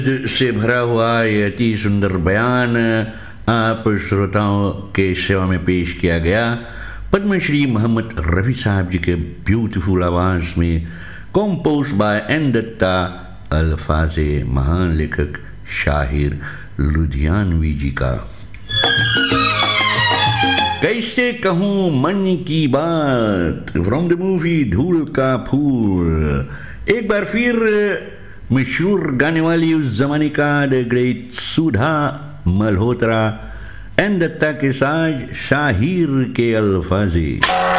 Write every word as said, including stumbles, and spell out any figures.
से भरा हुआ ये अति सुंदर बयान आप श्रोताओं के सेवा में पेश किया गया पद्मश्री मोहम्मद रफ़ी साहब जी के ब्यूटीफुल आवाज़ में, कंपोज बाय एन दत्ता, अल्फाज़े महान लेखक शाहिर लुधियानवी जी का। कैसे कहूँ मन की बात फ्रॉम द मूवी धूल का फूल। एक बार फिर मशहूर गाने वाली उस जमाने का the great Sudha Malhotra N Dutta के साथ शाहिर के अल्फाज़े।